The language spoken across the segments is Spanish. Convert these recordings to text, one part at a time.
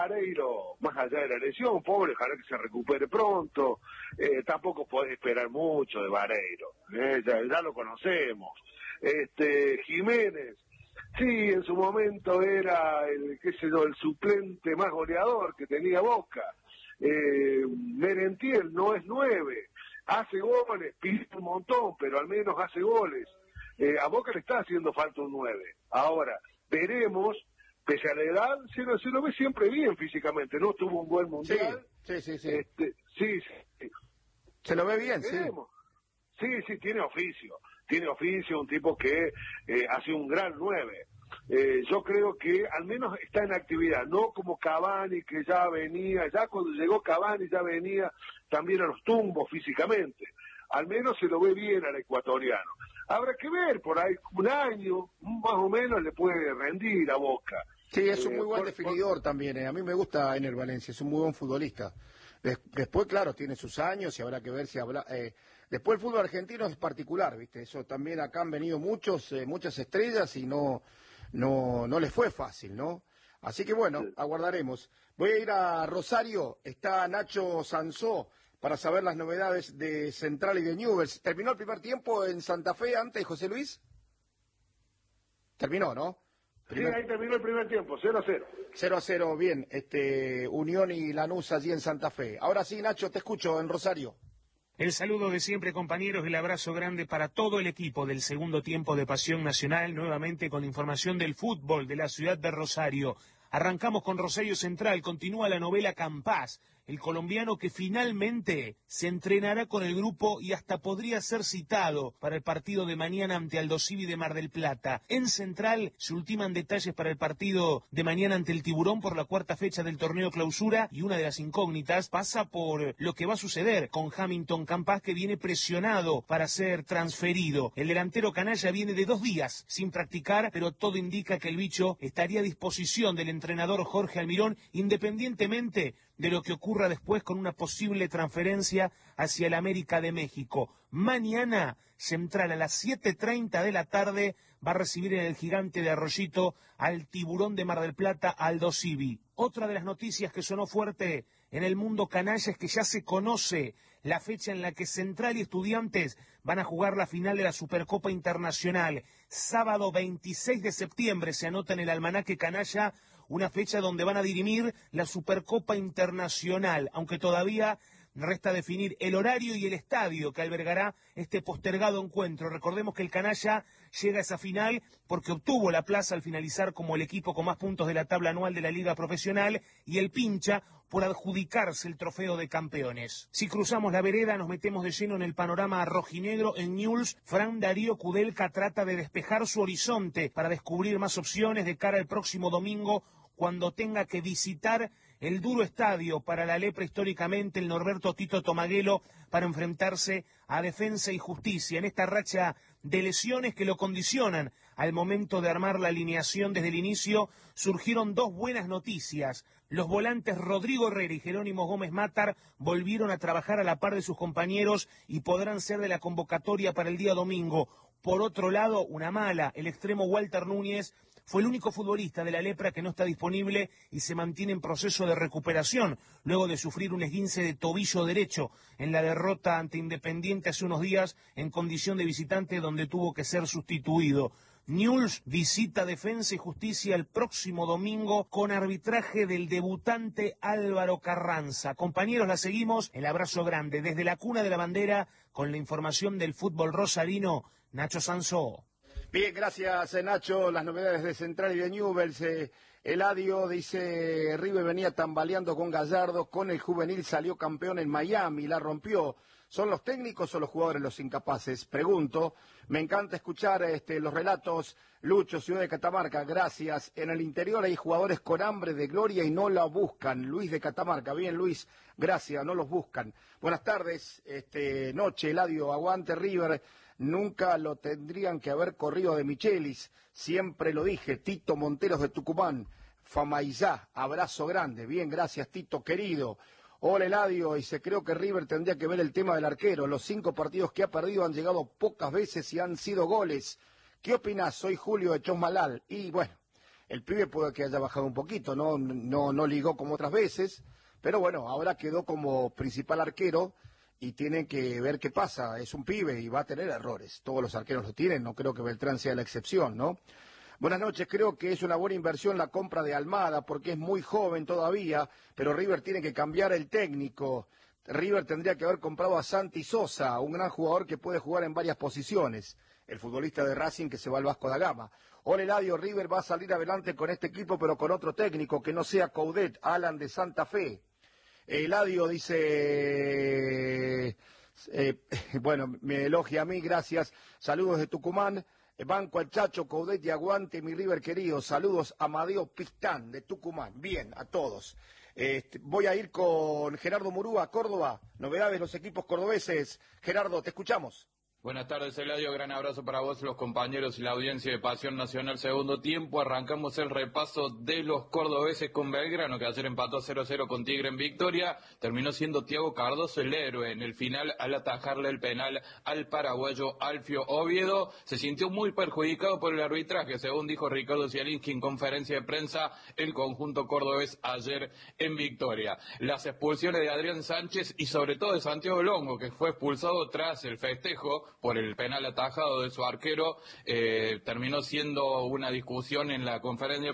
Vareiro, más allá de la lesión, pobre, ojalá que se recupere pronto. Tampoco podés esperar mucho de Vareiro, ya lo conocemos. Jiménez, sí, en su momento era el suplente más goleador que tenía Boca. Merentiel no es 9, hace goles, pide un montón, pero al menos hace goles. A Boca le está haciendo falta un 9. Ahora, veremos, pese a la edad, se lo ve siempre bien físicamente, no tuvo un buen mundial. Sí. Sí. Se lo ve bien, veremos. Sí, tiene oficio, un tipo que hace un gran 9. Yo creo que al menos está en actividad, no como Cavani, que ya venía, ya cuando llegó Cavani ya venía también a los tumbos físicamente. Al menos se lo ve bien al ecuatoriano. Habrá que ver, por ahí un año, más o menos, le puede rendir a Boca. Sí, es un muy buen definidor también. A mí me gusta Ener Valencia, es un muy buen futbolista. Después, claro, tiene sus años y habrá que ver si habla. Después el fútbol argentino es particular, ¿viste? Eso también acá han venido muchas estrellas y no les fue fácil, ¿no? Así que bueno, aguardaremos. Voy a ir a Rosario, está Nacho Sansó para saber las novedades de Central y de Newell's. ¿Terminó el primer tiempo en Santa Fe antes, José Luis? Terminó, ¿no? Sí, ahí terminó el primer tiempo, 0-0. 0-0, bien, Unión y Lanús allí en Santa Fe. Ahora sí, Nacho, te escucho en Rosario. El saludo de siempre, compañeros, el abrazo grande para todo el equipo del segundo tiempo de Pasión Nacional, nuevamente con información del fútbol de la ciudad de Rosario. Arrancamos con Rosario Central, continúa la novela Campás, el colombiano que finalmente se entrenará con el grupo y hasta podría ser citado para el partido de mañana ante Aldosivi de Mar del Plata. En Central se ultiman detalles para el partido de mañana ante el Tiburón por la cuarta fecha del torneo clausura y una de las incógnitas pasa por lo que va a suceder con Hamilton Campás, que viene presionado para ser transferido. El delantero canalla viene de 2 días sin practicar, pero todo indica que el bicho estaría a disposición del entrenador Jorge Almirón, independientemente de lo que ocurra después con una posible transferencia hacia el América de México. Mañana, Central a las 7:30 de la tarde va a recibir en el Gigante de Arroyito al Tiburón de Mar del Plata, Aldosivi. Otra de las noticias que sonó fuerte en el mundo canalla es que ya se conoce la fecha en la que Central y Estudiantes van a jugar la final de la Supercopa Internacional. Sábado 26 de septiembre se anota en el almanaque canalla una fecha donde van a dirimir la Supercopa Internacional, aunque todavía resta definir el horario y el estadio que albergará este postergado encuentro. Recordemos que el canalla llega a esa final porque obtuvo la plaza al finalizar como el equipo con más puntos de la tabla anual de la Liga Profesional, y el pincha por adjudicarse el trofeo de campeones. Si cruzamos la vereda, nos metemos de lleno en el panorama rojinegro. En Newell's, Fran Darío Kudelka trata de despejar su horizonte para descubrir más opciones de cara al próximo domingo, cuando tenga que visitar el duro estadio para la lepra históricamente, el Norberto Tito Tomaguelo, para enfrentarse a Defensa y Justicia en esta racha de lesiones que lo condicionan. Al momento de armar la alineación desde el inicio, surgieron 2 buenas noticias. Los volantes Rodrigo Herrera y Jerónimo Gómez Matar volvieron a trabajar a la par de sus compañeros y podrán ser de la convocatoria para el día domingo. Por otro lado, una mala, el extremo Walter Núñez fue el único futbolista de la lepra que no está disponible y se mantiene en proceso de recuperación, luego de sufrir un esguince de tobillo derecho en la derrota ante Independiente hace unos días en condición de visitante, donde tuvo que ser sustituido. Newell's visita Defensa y Justicia el próximo domingo con arbitraje del debutante Álvaro Carranza. Compañeros, la seguimos. El abrazo grande desde la cuna de la bandera con la información del fútbol rosarino, Nacho Sansó. Bien, gracias Nacho. Las novedades de Central y de Newell's. Eladio dice, River venía tambaleando con Gallardo, con el juvenil salió campeón en Miami, la rompió. ¿Son los técnicos o los jugadores los incapaces? Pregunto. Me encanta escuchar los relatos. Lucho, Ciudad de Catamarca, gracias. En el interior hay jugadores con hambre de gloria y no la buscan. Luis de Catamarca, bien Luis, gracias, no los buscan. Buenas tardes, noche, Eladio, aguante River. Nunca lo tendrían que haber corrido de Michelis, siempre lo dije. Tito Monteros de Tucumán, Famaillá, abrazo grande. Bien, gracias Tito, querido. Hola Eladio, creo que River tendría que ver el tema del arquero. Los 5 partidos que ha perdido han llegado pocas veces y han sido goles. ¿Qué opinás? Soy Julio de Chosmalal. Y bueno, El pibe puede que haya bajado un poquito, no ligó como otras veces, pero bueno, ahora quedó como principal arquero y tienen que ver qué pasa. Es un pibe y va a tener errores. Todos los arqueros lo tienen, no creo que Beltrán sea la excepción, ¿no? Buenas noches, creo que es una buena inversión la compra de Almada porque es muy joven todavía, pero River tiene que cambiar el técnico. River tendría que haber comprado a Santi Sosa, un gran jugador que puede jugar en varias posiciones. El futbolista de Racing que se va al Vasco da Gama. Hola Eladio, River va a salir adelante con este equipo, pero con otro técnico que no sea Coudet, Alan de Santa Fe. Eladio dice, bueno, me elogia a mí, gracias. Saludos de Tucumán. Banco al Chacho, Coudet y aguante mi River querido. Saludos a Amadeo Pistán de Tucumán. Bien, a todos. Voy a ir con Gerardo Murúa, Córdoba. Novedades de los equipos cordobeses. Gerardo, te escuchamos. Buenas tardes, Eladio. Gran abrazo para vos, los compañeros y la audiencia de Pasión Nacional. Segundo tiempo, arrancamos el repaso de los cordobeses con Belgrano, que ayer empató 0-0 con Tigre en Victoria. Terminó siendo Thiago Cardoso el héroe en el final al atajarle el penal al paraguayo Alfio Oviedo. Se sintió muy perjudicado por el arbitraje, según dijo Ricardo Zielinski en conferencia de prensa, el conjunto cordobés ayer en Victoria. Las expulsiones de Adrián Sánchez y sobre todo de Santiago Longo, que fue expulsado tras el festejo por el penal atajado de su arquero, terminó siendo una discusión en la conferencia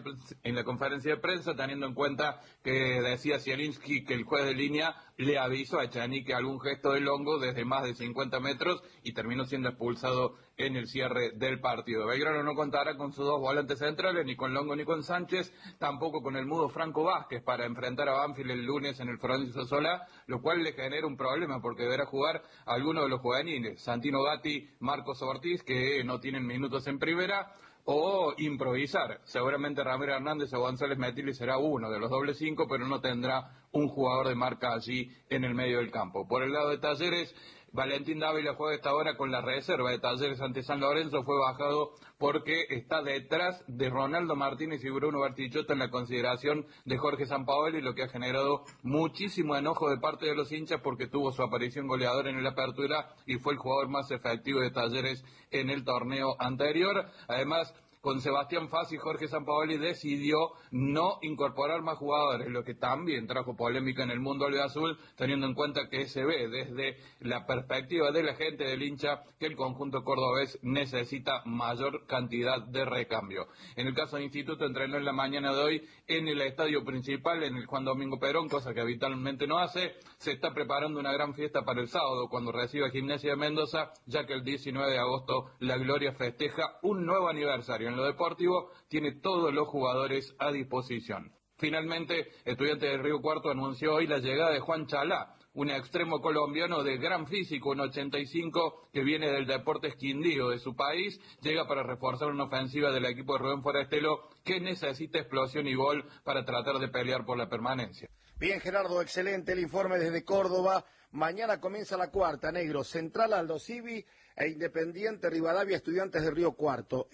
de prensa, teniendo en cuenta que decía Zielinski que el juez de línea le avisó a Echanique algún gesto de Longo desde más de 50 metros y terminó siendo expulsado en el cierre del partido. Belgrano no contará con sus dos volantes centrales, ni con Longo ni con Sánchez, tampoco con el mudo Franco Vázquez para enfrentar a Banfield el lunes en el Florencio Solá, lo cual le genera un problema porque deberá jugar alguno de los juveniles, Santino Gatti, Marcos Ortiz, que no tienen minutos en primera, o improvisar. Seguramente Ramiro Hernández o González Metilli será uno de los dobles 5, pero no tendrá un jugador de marca allí en el medio del campo. Por el lado de Talleres, Valentín Dávila juega esta hora con la reserva de Talleres ante San Lorenzo. Fue bajado porque está detrás de Ronaldo Martínez y Bruno Bartichotto en la consideración de Jorge Sampaoli, lo que ha generado muchísimo enojo de parte de los hinchas porque tuvo su aparición goleadora en la apertura y fue el jugador más efectivo de Talleres en el torneo anterior. Además, con Sebastián Fassi y Jorge Sampaoli decidió no incorporar más jugadores, lo que también trajo polémica en el mundo albiazul, teniendo en cuenta que se ve desde la perspectiva de la gente del hincha que el conjunto cordobés necesita mayor cantidad de recambio. En el caso de Instituto, entrenó en la mañana de hoy en el estadio principal, en el Juan Domingo Perón, cosa que habitualmente no hace. Se está preparando una gran fiesta para el sábado, cuando reciba Gimnasia de Mendoza, ya que el 19 de agosto la Gloria festeja un nuevo aniversario. En lo deportivo tiene todos los jugadores a disposición. Finalmente, Estudiantes de Río Cuarto anunció hoy la llegada de Juan Chalá, un extremo colombiano de gran físico, un 85, que viene del Deportes Quindío de su país, llega para reforzar una ofensiva del equipo de Rubén Forastelo que necesita explosión y gol para tratar de pelear por la permanencia. Bien, Gerardo, excelente el informe desde Córdoba. Mañana comienza la cuarta, negro. Central Aldo Civi e Independiente Rivadavia, Estudiantes de Río Cuarto.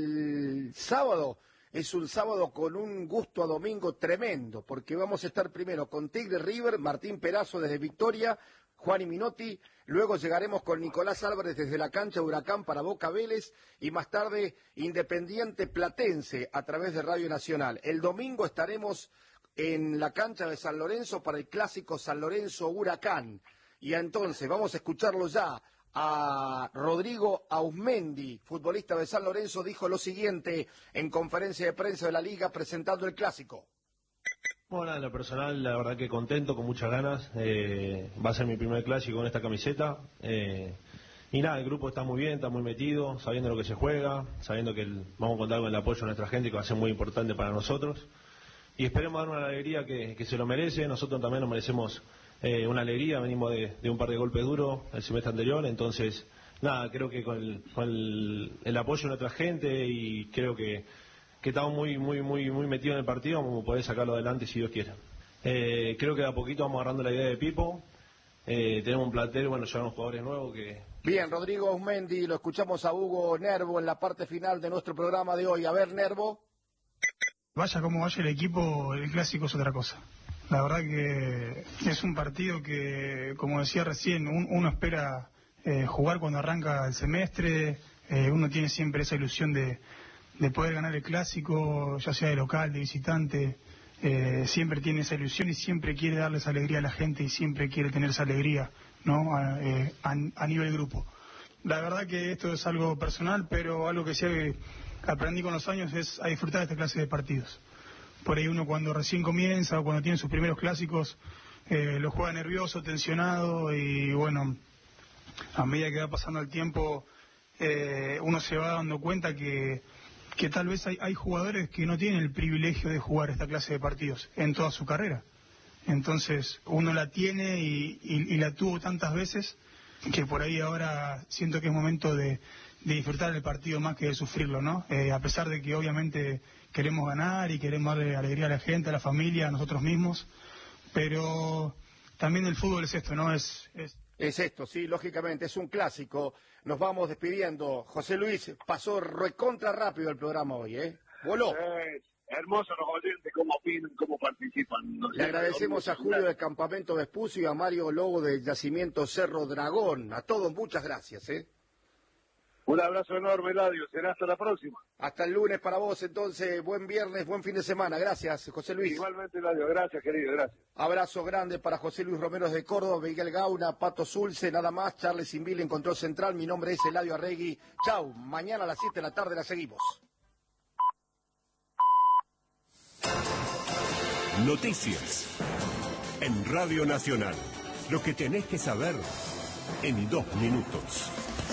El sábado es un sábado con un gusto a domingo tremendo, porque vamos a estar primero con Tigre River, Martín Perazo desde Victoria, Juan y Minotti, luego llegaremos con Nicolás Álvarez desde la cancha Huracán para Boca Vélez y más tarde Independiente Platense a través de Radio Nacional. El domingo estaremos en la cancha de San Lorenzo para el clásico San Lorenzo Huracán. Y entonces vamos a escucharlo ya a Rodrigo Auzmendi, futbolista de San Lorenzo, dijo lo siguiente en conferencia de prensa de la Liga presentando el clásico. Bueno, en lo personal, la verdad que contento, con muchas ganas. Va a ser mi primer clásico con esta camiseta. Y nada, el grupo está muy bien, está muy metido, sabiendo lo que se juega, sabiendo que vamos a contar con el apoyo de nuestra gente, que va a ser muy importante para nosotros. Y esperemos dar una alegría que se lo merece. Nosotros también nos merecemos una alegría. Venimos de un par de golpes duros el semestre anterior. Entonces, nada, creo que con el apoyo de nuestra gente y creo que estamos muy metidos en el partido, vamos a poder sacarlo adelante si Dios quiere. Creo que de a poquito vamos agarrando la idea de Pipo. Tenemos un plantel, bueno, llevamos jugadores nuevos que... Bien, Rodrigo Auzmendi, lo escuchamos a Hugo Nervo en la parte final de nuestro programa de hoy. A ver, Nervo. Vaya como vaya el equipo, el clásico es otra cosa. La verdad que es un partido que, como decía recién, uno espera jugar cuando arranca el semestre, uno tiene siempre esa ilusión de poder ganar el clásico, ya sea de local, de visitante. Siempre tiene esa ilusión y siempre quiere darles alegría a la gente y siempre quiere tener esa alegría, ¿no? A nivel grupo. La verdad que esto es algo personal, pero algo que sí aprendí con los años es a disfrutar de esta clase de partidos. Por ahí uno cuando recién comienza o cuando tiene sus primeros clásicos lo juega nervioso, tensionado, y bueno, a medida que va pasando el tiempo uno se va dando cuenta que tal vez hay jugadores que no tienen el privilegio de jugar esta clase de partidos en toda su carrera. Entonces uno la tiene y la tuvo tantas veces que por ahí ahora siento que es momento de disfrutar el partido más que de sufrirlo, ¿no? A pesar de que obviamente queremos ganar y queremos darle alegría a la gente, a la familia, a nosotros mismos, pero también el fútbol es esto, ¿no? Es esto, sí, lógicamente, es un clásico. Nos vamos despidiendo. José Luis, pasó recontra rápido el programa hoy, ¿eh? Voló. Hermosos los oyentes, cómo opinan, cómo participan. Le agradecemos a Julio del Campamento Vespucio y a Mario Lobo del Yacimiento Cerro Dragón. A todos, muchas gracias, ¿eh? Un abrazo enorme, Eladio. Será hasta la próxima. Hasta el lunes para vos, entonces. Buen viernes, buen fin de semana. Gracias, José Luis. Igualmente, Eladio. Gracias, querido. Gracias. Abrazo grande para José Luis Romero de Córdoba, Miguel Gauna, Pato Zulce, nada más. Charles Inville en Control Central. Mi nombre es Eladio Arregui. Chau. Mañana a las 7 de la tarde la seguimos. Noticias en Radio Nacional. Lo que tenés que saber en 2 minutos.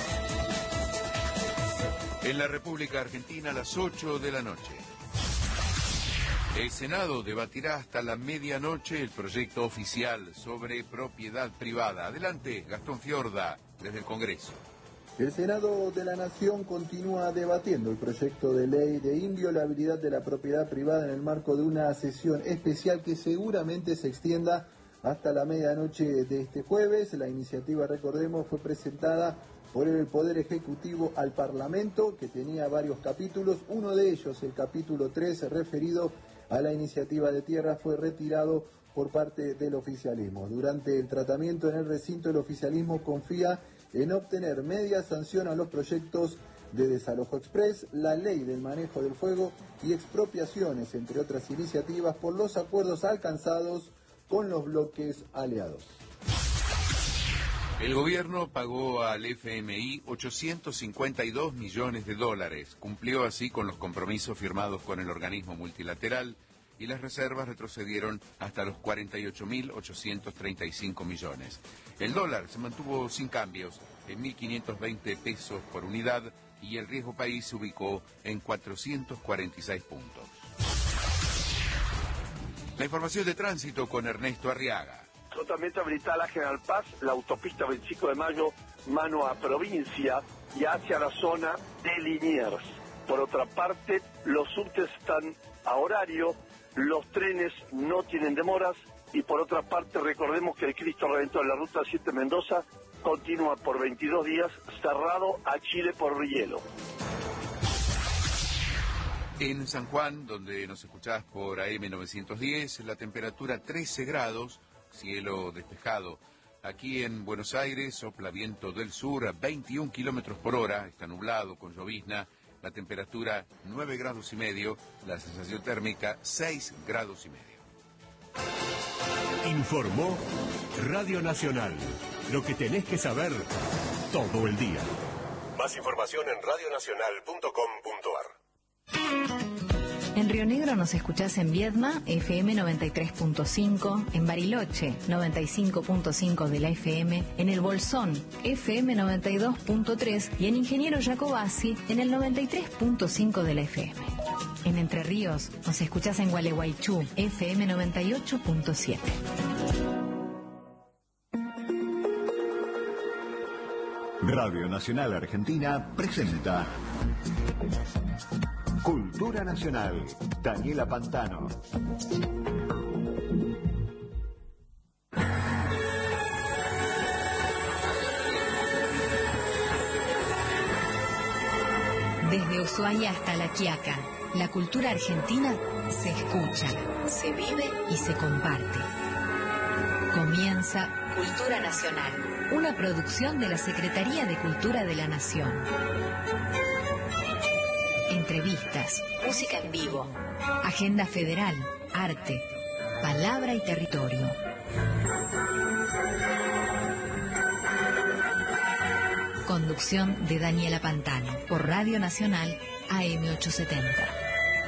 En la República Argentina a las 8 de la noche. El Senado debatirá hasta la medianoche el proyecto oficial sobre propiedad privada. Adelante, Gastón Fiorda, desde el Congreso. El Senado de la Nación continúa debatiendo el proyecto de ley de inviolabilidad de la propiedad privada en el marco de una sesión especial que seguramente se extienda hasta la medianoche de este jueves. La iniciativa, recordemos, fue presentada por el Poder Ejecutivo al Parlamento, que tenía varios capítulos. Uno de ellos, el capítulo 3, referido a la iniciativa de tierra, fue retirado por parte del oficialismo. Durante el tratamiento en el recinto, el oficialismo confía en obtener media sanción a los proyectos de desalojo express, la ley del manejo del fuego y expropiaciones, entre otras iniciativas, por los acuerdos alcanzados con los bloques aliados. El gobierno pagó al FMI $852 millones. Cumplió así con los compromisos firmados con el organismo multilateral y las reservas retrocedieron hasta los 48.835 millones. El dólar se mantuvo sin cambios en 1.520 pesos por unidad y el riesgo país se ubicó en 446 puntos. La información de tránsito con Ernesto Arriaga. Totalmente habilitada la General Paz, la autopista 25 de mayo, mano a provincia y hacia la zona de Liniers. Por otra parte, los subtes están a horario, los trenes no tienen demoras y por otra parte recordemos que el Cristo Redentor de la Ruta 7 Mendoza continúa por 22 días cerrado a Chile por hielo. En San Juan, donde nos escuchás por AM 910, la temperatura 13 grados, cielo despejado. Aquí en Buenos Aires sopla viento del sur a 21 kilómetros por hora, está nublado con llovizna, la temperatura 9 grados y medio, la sensación térmica 6 grados y medio. Informó Radio Nacional. Lo que tenés que saber todo el día. Más información en radionacional.com.ar. En Río Negro nos escuchás en Viedma, FM 93.5, en Bariloche, 95.5 de la FM, en El Bolsón, FM 92.3 y en Ingeniero Jacobasi, en el 93.5 de la FM. En Entre Ríos nos escuchás en Gualeguaychú, FM 98.7. Radio Nacional Argentina presenta Cultura Nacional. Daniela Pantano. Desde Ushuaia hasta La Quiaca, la cultura argentina se escucha, se vive y se comparte. Comienza Cultura Nacional, una producción de la Secretaría de Cultura de la Nación. Entre entrevistas, música en vivo, agenda federal, arte, palabra y territorio. Conducción de Daniela Pantano por Radio Nacional AM 870.